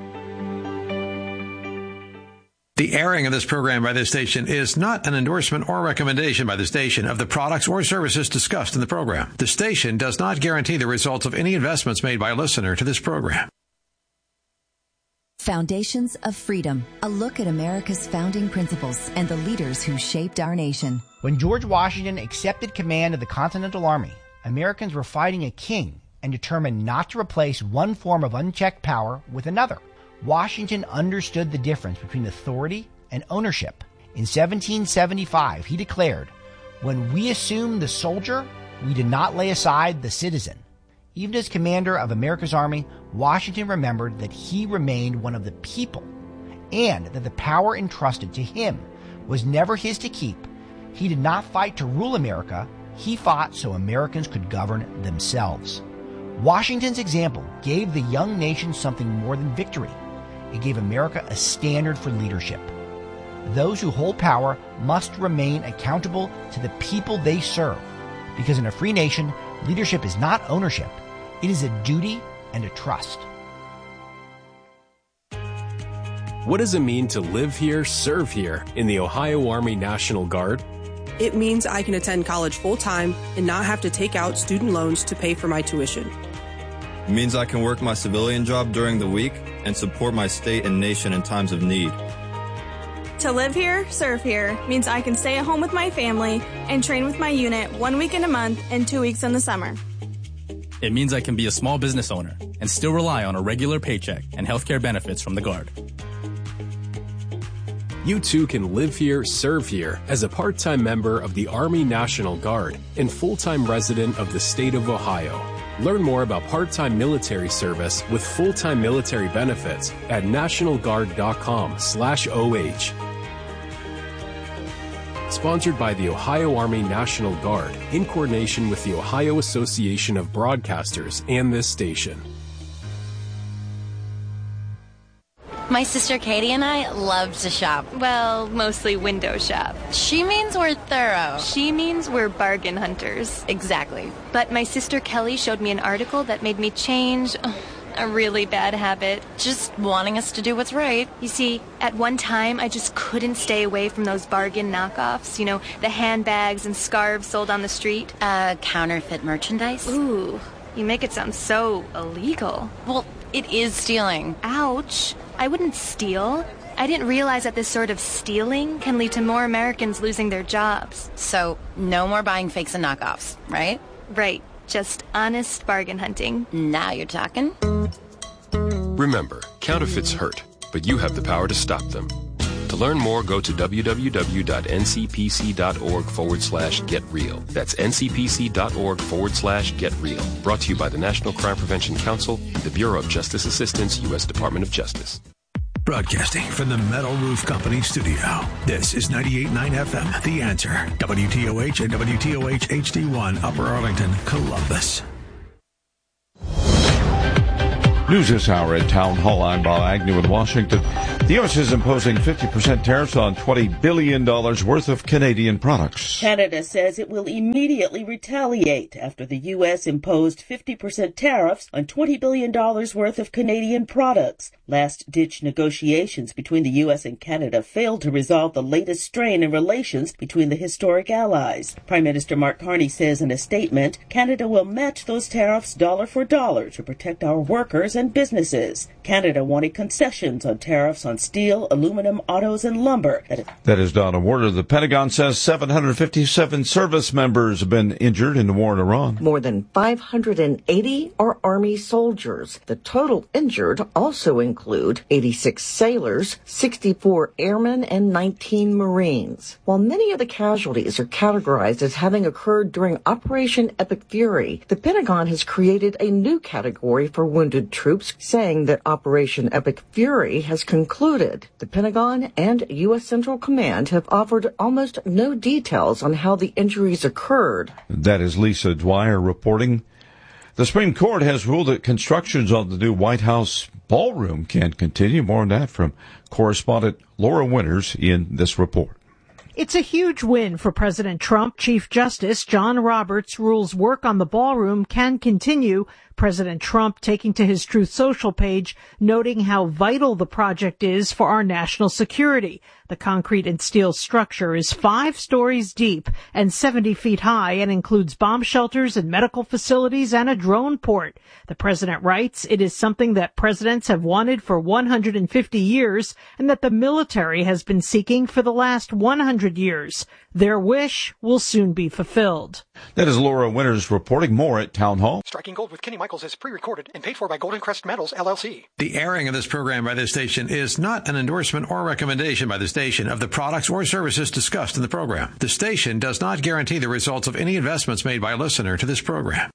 The airing of this program by this station is not an endorsement or recommendation by the station of the products or services discussed in the program. The station does not guarantee the results of any investments made by a listener to this program. Foundations of Freedom, a look at America's founding principles and the leaders who shaped our nation. When George Washington accepted command of the Continental Army, Americans were fighting a king and determined not to replace one form of unchecked power with another. Washington understood the difference between authority and ownership. In 1775, he declared, "When we assume the soldier, we did not lay aside the citizen." Even as commander of America's army, Washington remembered that he remained one of the people and that the power entrusted to him was never his to keep. He did not fight to rule America. He fought so Americans could govern themselves. Washington's example gave the young nation something more than victory. It gave America a standard for leadership. Those who hold power must remain accountable to the people they serve, because in a free nation, leadership is not ownership. It is a duty and a trust. What does it mean to live here, serve here in the Ohio Army National Guard? It means I can attend college full-time and not have to take out student loans to pay for my tuition. It means I can work my civilian job during the week and support my state and nation in times of need. To live here, serve here means I can stay at home with my family and train with my unit 1 weekend a month and 2 weeks in the summer. It means I can be a small business owner and still rely on a regular paycheck and healthcare benefits from the Guard. You too can live here, serve here as a part-time member of the Army National Guard and full-time resident of the state of Ohio. Learn more about part-time military service with full-time military benefits at nationalguard.com/OH. Sponsored by the Ohio Army National Guard in coordination with the Ohio Association of Broadcasters and this station. My sister Katie and I love to shop. Well, mostly window shop. She means we're thorough. She means we're bargain hunters. Exactly. But my sister Kelly showed me an article that made me change a really bad habit. Just wanting us to do what's right. You see, at one time, I just couldn't stay away from those bargain knockoffs. You know, the handbags and scarves sold on the street. Counterfeit merchandise? Ooh, you make it sound so illegal. Well, it is stealing. Ouch. I wouldn't steal. I didn't realize that this sort of stealing can lead to more Americans losing their jobs. So, no more buying fakes and knockoffs, right? Right. Just honest bargain hunting. Now you're talking. Remember, counterfeits hurt, but you have the power to stop them. To learn more, go to www.ncpc.org/getreal. That's ncpc.org/getreal. Brought to you by the National Crime Prevention Council and the Bureau of Justice Assistance, U.S. Department of Justice. Broadcasting from the Metal Roof Company studio. This is 98.9 FM, The Answer. WTOH and WTOH HD1, Upper Arlington, Columbus. News this hour at Town Hall. I'm Bob Agnew in Washington. The U.S. is imposing 50% tariffs on $20 billion worth of Canadian products. Canada says it will immediately retaliate after the U.S. imposed 50% tariffs on $20 billion worth of Canadian products. Last-ditch negotiations between the U.S. and Canada failed to resolve the latest strain in relations between the historic allies. Prime Minister Mark Carney says in a statement, Canada will match those tariffs dollar for dollar to protect our workers and businesses. Canada wanted concessions on tariffs on steel, aluminum, autos, and lumber. That is Donna Warder. The Pentagon says 757 service members have been injured in the war in Iran. More than 580 are Army soldiers. The total injured also include 86 sailors, 64 airmen, and 19 Marines. While many of the casualties are categorized as having occurred during Operation Epic Fury, the Pentagon has created a new category for wounded troops, saying that Operation Epic Fury has concluded. The Pentagon and U.S. Central Command have offered almost no details on how the injuries occurred. That is Lisa Dwyer reporting. The Supreme Court has ruled that constructions on the new White House ballroom can continue. More on that from correspondent Laura Winters in this report. It's a huge win for President Trump. Chief Justice John Roberts rules work on the ballroom can continue. President Trump taking to his Truth Social page, noting how vital the project is for our national security. The concrete and steel structure is 5 stories deep and 70 feet high and includes bomb shelters and medical facilities and a drone port. The president writes, it is something that presidents have wanted for 150 years and that the military has been seeking for the last 100 years. Their wish will soon be fulfilled. That is Laura Winters reporting. More at Town Hall. Striking Gold with Kenny Michaels is pre-recorded and paid for by Golden Crest Metals, LLC. The airing of this program by this station is not an endorsement or recommendation by the station of the products or services discussed in the program. The station does not guarantee the results of any investments made by a listener to this program.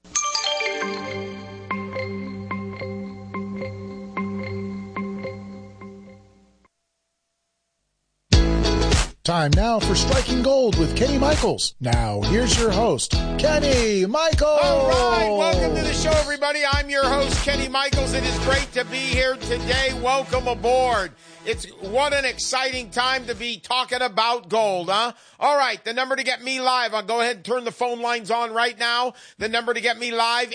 Time now for Striking Gold with Kenny Michaels. Now, here's your host, Kenny Michaels. All right, welcome to the show, everybody. I'm your host, Kenny Michaels. It is great to be here today. Welcome aboard. What an exciting time to be talking about gold, huh? All right, the number to get me live, I'll go ahead and turn the phone lines on right now. The number to get me live,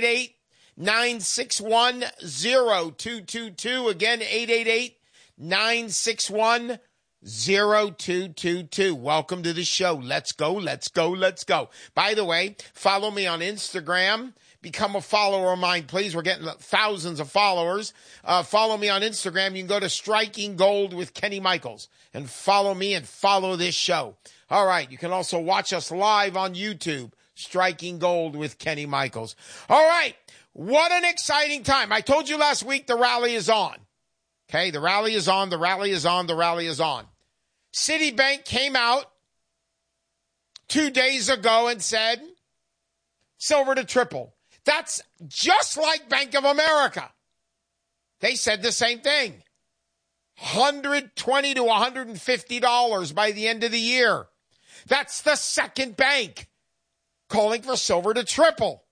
888-961-0222. Again, 888-961-0222. 0222. Welcome to the show. Let's go, let's go, let's go. By the way, follow me on Instagram. Become a follower of mine, please. We're getting thousands of followers. Follow me on Instagram. You can go to Striking Gold with Kenny Michaels and follow me and follow this show. All right. You can also watch us live on YouTube. Striking Gold with Kenny Michaels. All right. What an exciting time. I told you last week the rally is on. Okay. The rally is on. The rally is on. The rally is on. Citibank came out 2 days ago and said, silver to triple. That's just like Bank of America. They said the same thing. $120 to $150 by the end of the year. That's the second bank calling for silver to triple.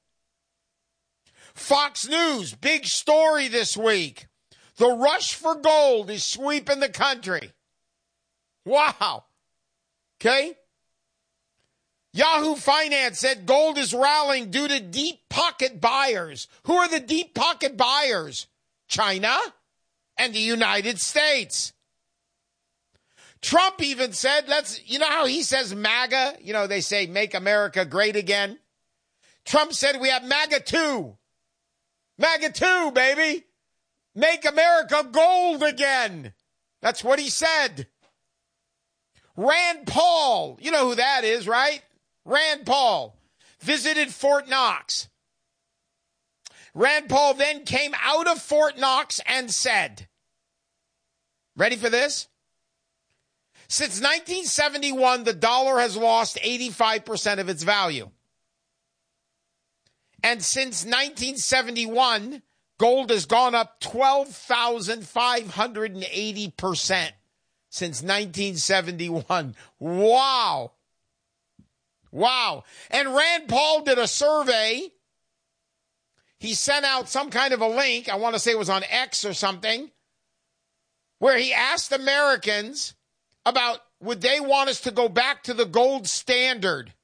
Fox News, big story this week. The rush for gold is sweeping the country. Wow. Okay. Yahoo Finance said gold is rallying due to deep pocket buyers. Who are the deep pocket buyers? China and the United States. Trump even said, you know how he says MAGA? You know, they say make America great again. Trump said we have MAGA 2. MAGA 2, baby. Make America gold again. That's what he said. Rand Paul, you know who that is, right? Rand Paul visited Fort Knox. Rand Paul then came out of Fort Knox and said, ready for this? Since 1971, the dollar has lost 85% of its value. And since 1971, Gold has gone up 12,580% since 1971. Wow. Wow. And Rand Paul did a survey. He sent out some kind of a link, I want to say it was on X or something, where he asked Americans about would they want us to go back to the gold standard.